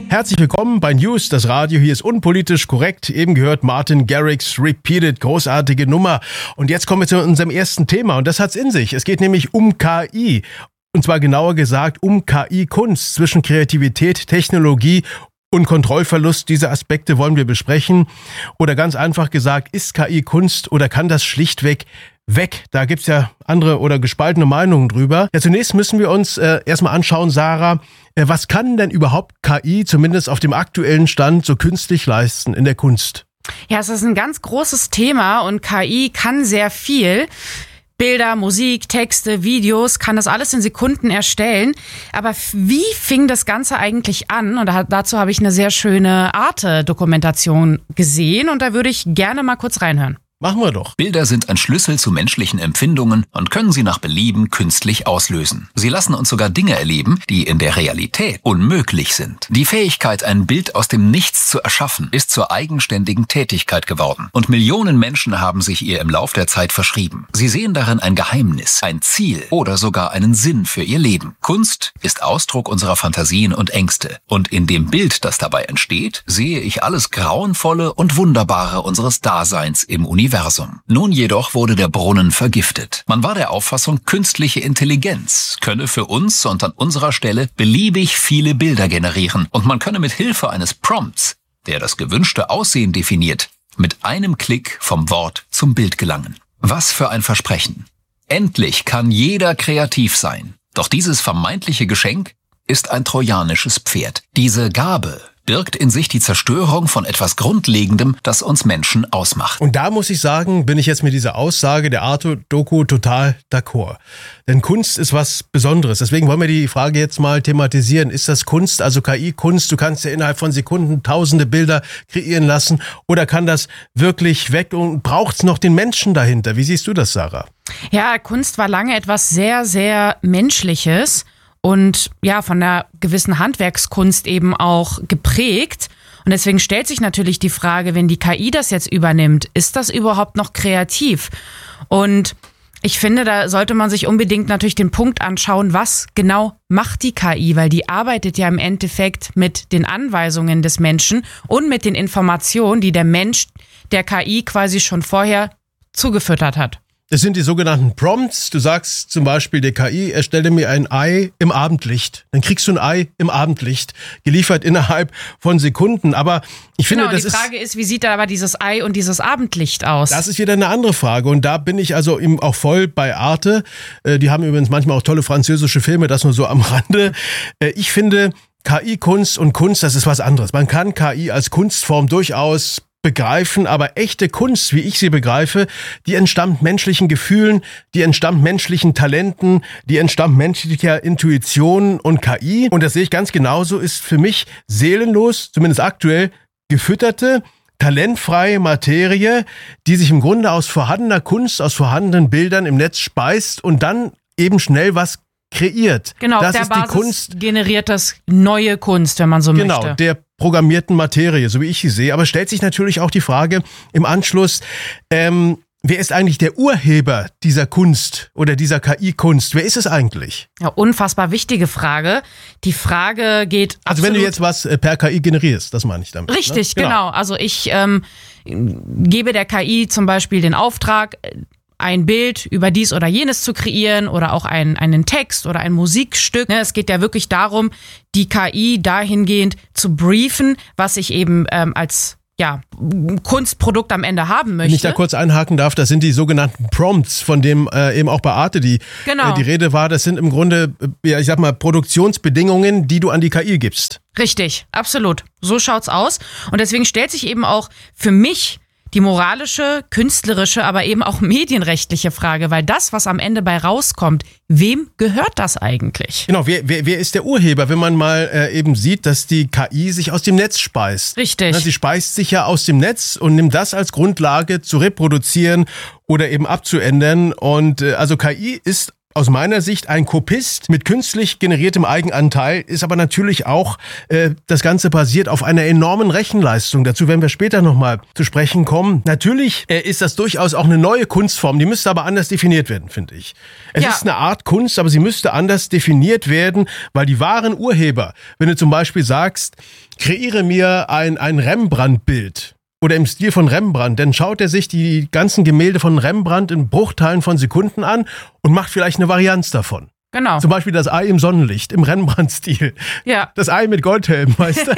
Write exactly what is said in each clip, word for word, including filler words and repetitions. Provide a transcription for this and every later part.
Herzlich willkommen bei News, das Radio. Hier ist unpolitisch korrekt. Eben gehört Martin Garrix Repeated, großartige Nummer. Und jetzt kommen wir zu unserem ersten Thema und das hat's in sich. Es geht nämlich um K I. Und zwar genauer gesagt um K I-Kunst. Zwischen Kreativität, Technologie und Kontrollverlust, diese Aspekte wollen wir besprechen. Oder ganz einfach gesagt, ist K I Kunst oder kann das schlichtweg weg? Da gibt's ja andere oder gespaltene Meinungen drüber. Ja, zunächst müssen wir uns äh, erstmal anschauen, Sarah, äh, was kann denn überhaupt K I, zumindest auf dem aktuellen Stand, so künstlich leisten in der Kunst? Ja, es ist ein ganz großes Thema und K I kann sehr viel. Bilder, Musik, Texte, Videos, kann das alles in Sekunden erstellen. Aber wie fing das Ganze eigentlich an? Und dazu habe ich eine sehr schöne Arte-Dokumentation gesehen und da würde ich gerne mal kurz reinhören. Machen wir doch. Bilder sind ein Schlüssel zu menschlichen Empfindungen und können sie nach Belieben künstlich auslösen. Sie lassen uns sogar Dinge erleben, die in der Realität unmöglich sind. Die Fähigkeit, ein Bild aus dem Nichts zu erschaffen, ist zur eigenständigen Tätigkeit geworden. Und Millionen Menschen haben sich ihr im Lauf der Zeit verschrieben. Sie sehen darin ein Geheimnis, ein Ziel oder sogar einen Sinn für ihr Leben. Kunst ist Ausdruck unserer Fantasien und Ängste. Und in dem Bild, das dabei entsteht, sehe ich alles Grauenvolle und Wunderbare unseres Daseins im Universum. Universum. Nun jedoch wurde der Brunnen vergiftet. Man war der Auffassung, künstliche Intelligenz könne für uns und an unserer Stelle beliebig viele Bilder generieren und man könne mit Hilfe eines Prompts, der das gewünschte Aussehen definiert, mit einem Klick vom Wort zum Bild gelangen. Was für ein Versprechen. Endlich kann jeder kreativ sein. Doch dieses vermeintliche Geschenk ist ein trojanisches Pferd. Diese Gabe birgt in sich die Zerstörung von etwas Grundlegendem, das uns Menschen ausmacht. Und da muss ich sagen, bin ich jetzt mit dieser Aussage der Arte-Doku total d'accord. Denn Kunst ist was Besonderes. Deswegen wollen wir die Frage jetzt mal thematisieren. Ist das Kunst, also K I-Kunst? Du kannst ja innerhalb von Sekunden tausende Bilder kreieren lassen. Oder kann das wirklich weg und braucht es noch den Menschen dahinter? Wie siehst du das, Sarah? Ja, Kunst war lange etwas sehr, sehr Menschliches. Und ja, von einer gewissen Handwerkskunst eben auch geprägt. Und deswegen stellt sich natürlich die Frage, wenn die K I das jetzt übernimmt, ist das überhaupt noch kreativ? Und ich finde, da sollte man sich unbedingt natürlich den Punkt anschauen, was genau macht die K I? Weil die arbeitet ja im Endeffekt mit den Anweisungen des Menschen und mit den Informationen, die der Mensch der K I quasi schon vorher zugefüttert hat. Das sind die sogenannten Prompts. Du sagst zum Beispiel der K I, erstelle mir ein Ei im Abendlicht. Dann kriegst du ein Ei im Abendlicht, geliefert innerhalb von Sekunden. Aber ich finde, genau, das die Frage ist, ist, wie sieht da aber dieses Ei und dieses Abendlicht aus? Das ist wieder eine andere Frage. Und da bin ich also eben auch voll bei Arte. Die haben übrigens manchmal auch tolle französische Filme, das nur so am Rande. Ich finde, K I-Kunst und Kunst, das ist was anderes. Man kann K I als Kunstform durchaus begreifen, aber echte Kunst, wie ich sie begreife, die entstammt menschlichen Gefühlen, die entstammt menschlichen Talenten, die entstammt menschlicher Intuition und K I. Und das sehe ich ganz genauso, ist für mich seelenlos, zumindest aktuell, gefütterte, talentfreie Materie, die sich im Grunde aus vorhandener Kunst, aus vorhandenen Bildern im Netz speist und dann eben schnell was kreiert. Genau, das auf der ist Basis die Kunst, generiert das neue Kunst, wenn man so genau, möchte. Der programmierten Materie, so wie ich sie sehe. Aber stellt sich natürlich auch die Frage im Anschluss, ähm, wer ist eigentlich der Urheber dieser Kunst oder dieser K I-Kunst? Wer ist es eigentlich? Ja, unfassbar wichtige Frage. Die Frage geht Also wenn du jetzt was per K I generierst, das meine ich damit. Richtig, ne? genau. genau. Also ich ähm, gebe der K I zum Beispiel den Auftrag, ein Bild über dies oder jenes zu kreieren oder auch einen, einen Text oder ein Musikstück. Es geht ja wirklich darum, die K I dahingehend zu briefen, was ich eben ähm, als ja, Kunstprodukt am Ende haben möchte. Wenn ich da kurz einhaken darf, das sind die sogenannten Prompts, von dem äh, eben auch bei Arte die, genau. äh, die Rede war. Das sind im Grunde, äh, ja, ich sag mal, Produktionsbedingungen, die du an die K I gibst. Richtig, absolut. So schaut's aus. Und deswegen stellt sich eben auch für mich die moralische, künstlerische, aber eben auch medienrechtliche Frage, weil das, was am Ende bei rauskommt, wem gehört das eigentlich? Genau, wer, wer, wer ist der Urheber, wenn man mal äh, eben sieht, dass die K I sich aus dem Netz speist? Richtig. Ja, sie speist sich ja aus dem Netz und nimmt das als Grundlage zu reproduzieren oder eben abzuändern. Und äh, also K I ist aus meiner Sicht ein Kopist mit künstlich generiertem Eigenanteil, ist aber natürlich auch, äh, das Ganze basiert auf einer enormen Rechenleistung. Dazu werden wir später nochmal zu sprechen kommen. Natürlich äh, ist das durchaus auch eine neue Kunstform, die müsste aber anders definiert werden, finde ich. Es ja. ist eine Art Kunst, aber sie müsste anders definiert werden, weil die wahren Urheber, wenn du zum Beispiel sagst, kreiere mir ein, ein Rembrandt-Bild, oder im Stil von Rembrandt, dann schaut er sich die ganzen Gemälde von Rembrandt in Bruchteilen von Sekunden an und macht vielleicht eine Varianz davon. Genau. Zum Beispiel das Ei im Sonnenlicht, im Rembrandt-Stil. Ja. Das Ei mit Goldhelm, weißt du?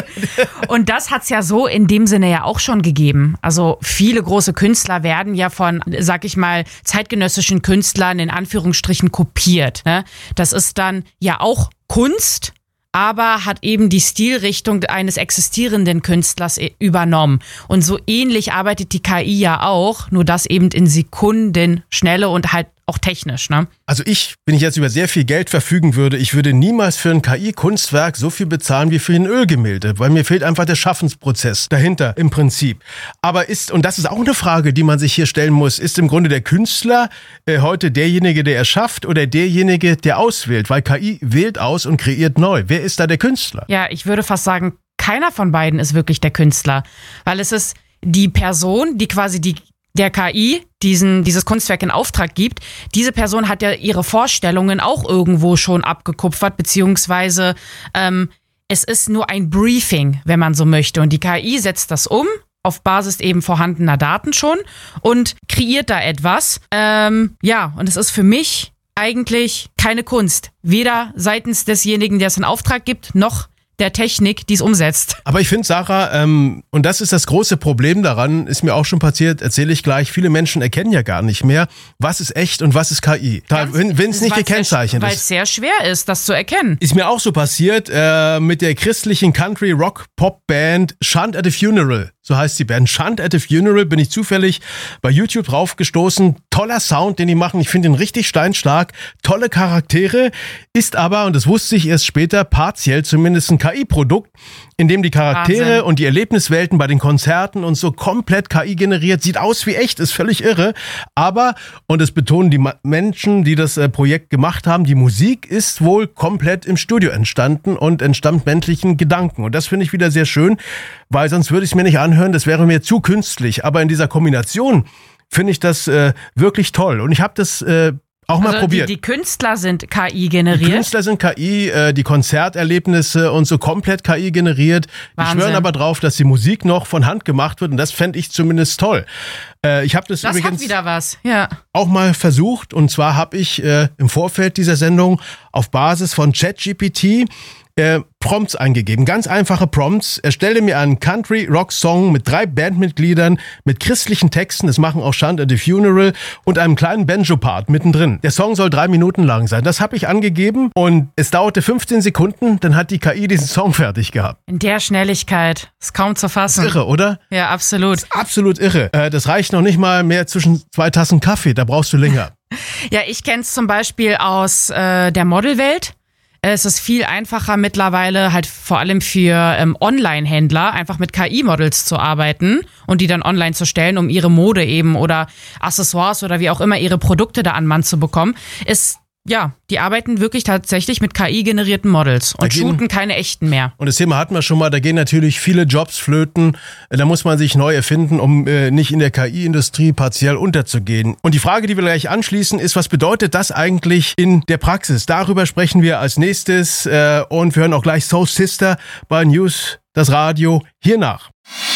Und das hat's ja so in dem Sinne ja auch schon gegeben. Also viele große Künstler werden ja von, sag ich mal, zeitgenössischen Künstlern in Anführungsstrichen kopiert. Ne? Das ist dann ja auch Kunst, aber hat eben die Stilrichtung eines existierenden Künstlers übernommen. Und so ähnlich arbeitet die K I ja auch, nur das eben in Sekundenschnelle und halt auch technisch, ne? Also ich, wenn ich jetzt über sehr viel Geld verfügen würde, ich würde niemals für ein K I-Kunstwerk so viel bezahlen wie für ein Ölgemälde, weil mir fehlt einfach der Schaffensprozess dahinter im Prinzip. Aber ist, und das ist auch eine Frage, die man sich hier stellen muss, ist im Grunde der Künstler äh, heute derjenige, der erschafft oder derjenige, der auswählt? Weil K I wählt aus und kreiert neu. Wer ist da der Künstler? Ja, ich würde fast sagen, keiner von beiden ist wirklich der Künstler, weil es ist die Person, die quasi die der K I diesen, dieses Kunstwerk in Auftrag gibt. Diese Person hat ja ihre Vorstellungen auch irgendwo schon abgekupfert, beziehungsweise ähm, es ist nur ein Briefing, wenn man so möchte. Und die K I setzt das um, auf Basis eben vorhandener Daten schon und kreiert da etwas. Ähm, ja, und es ist für mich eigentlich keine Kunst. Weder seitens desjenigen, der es in Auftrag gibt, noch der Technik, die es umsetzt. Aber ich finde, Sarah, ähm, und das ist das große Problem daran, ist mir auch schon passiert, erzähle ich gleich, viele Menschen erkennen ja gar nicht mehr, was ist echt und was ist K I. Ganz, wenn es nicht gekennzeichnet ist. Weil es sehr schwer ist, das zu erkennen. Ist mir auch so passiert äh, mit der christlichen Country-Rock-Pop-Band Shunt at a Funeral. So heißt die Band. Shunt at a Funeral, bin ich zufällig bei YouTube draufgestoßen. Toller Sound, den die machen. Ich finde ihn richtig steinstark. Tolle Charaktere. Ist aber, und das wusste ich erst später, partiell zumindest ein K I-Produkt, in dem die Charaktere Wahnsinn. Und die Erlebniswelten bei den Konzerten und so komplett K I generiert. Sieht aus wie echt, ist völlig irre. Aber, und das betonen die Menschen, die das äh, Projekt gemacht haben, die Musik ist wohl komplett im Studio entstanden und entstammt menschlichen Gedanken. Und das finde ich wieder sehr schön, weil sonst würde ich es mir nicht anhören, das wäre mir zu künstlich. Aber in dieser Kombination finde ich das äh, wirklich toll. Und ich habe das äh, auch mal also probiert. Die, die Künstler sind K I generiert? Die Künstler sind K I, äh, die Konzerterlebnisse und so komplett K I generiert. Wahnsinn. Die schwören aber drauf, dass die Musik noch von Hand gemacht wird und das fände ich zumindest toll. Äh, ich habe das, das übrigens hat wieder was. Ja. auch mal versucht und zwar habe ich äh, im Vorfeld dieser Sendung auf Basis von ChatGPT Äh, Prompts eingegeben, ganz einfache Prompts. Erstelle mir einen Country-Rock-Song mit drei Bandmitgliedern, mit christlichen Texten, das machen auch Shunt at a Funeral, und einem kleinen Banjo-Part mittendrin. Der Song soll drei Minuten lang sein. Das habe ich angegeben und es dauerte fünfzehn Sekunden, dann hat die K I diesen Song fertig gehabt. In der Schnelligkeit. Ist kaum zu fassen. Das ist irre, oder? Ja, absolut. Das ist absolut irre. Äh, das reicht noch nicht mal mehr zwischen zwei Tassen Kaffee, da brauchst du länger. Ja, ich kenne es zum Beispiel aus äh, der Modelwelt. Es ist viel einfacher mittlerweile halt vor allem für ähm, Online-Händler einfach mit K I-Models zu arbeiten und die dann online zu stellen, um ihre Mode eben oder Accessoires oder wie auch immer ihre Produkte da an Mann zu bekommen. Ist Ja, die arbeiten wirklich tatsächlich mit K I-generierten Models und gehen, shooten keine echten mehr. Und das Thema hatten wir schon mal, da gehen natürlich viele Jobs flöten. Da muss man sich neu erfinden, um äh, nicht in der K I-Industrie partiell unterzugehen. Und die Frage, die wir gleich anschließen, ist, was bedeutet das eigentlich in der Praxis? Darüber sprechen wir als nächstes äh, und wir hören auch gleich Soul Sister bei News, das Radio, hier nach.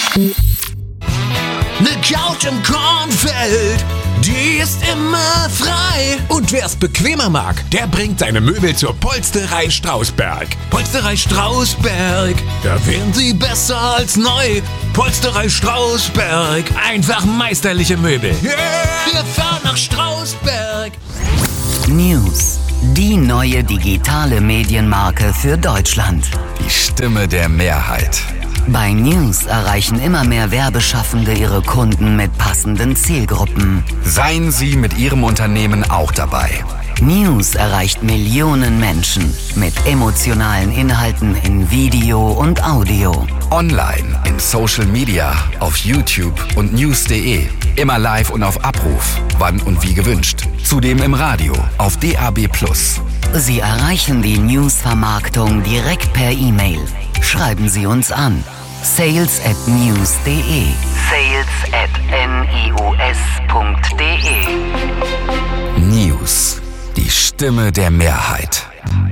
Ne Couch im Kornfeld, die ist immer frei. Und wer's bequemer mag, der bringt seine Möbel zur Polsterei Strausberg. Polsterei Strausberg, da wären sie besser als neu. Polsterei Strausberg, einfach meisterliche Möbel. Yeah. Wir fahren nach Strausberg. News, die neue digitale Medienmarke für Deutschland. Die Stimme der Mehrheit. Bei News erreichen immer mehr Werbeschaffende ihre Kunden mit passenden Zielgruppen. Seien Sie mit Ihrem Unternehmen auch dabei. News erreicht Millionen Menschen mit emotionalen Inhalten in Video und Audio. Online, in Social Media, auf YouTube und news punkt de. Immer live und auf Abruf, wann und wie gewünscht. Zudem im Radio auf D A B plus. Sie erreichen die News-Vermarktung direkt per E-Mail. Schreiben Sie uns an. sales at news punkt de sales at news punkt de News, die Stimme der Mehrheit.